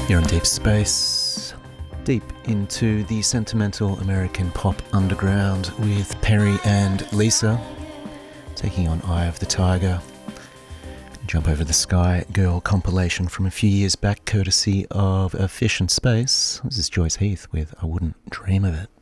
You're in deep space, deep into the sentimental American pop underground with Perry and Lisa, taking on Eye of the Tiger. Jump Over the Sky Girl compilation from a few years back, courtesy of Fish and Space. This is Joyce Heath with I Wouldn't Dream of It.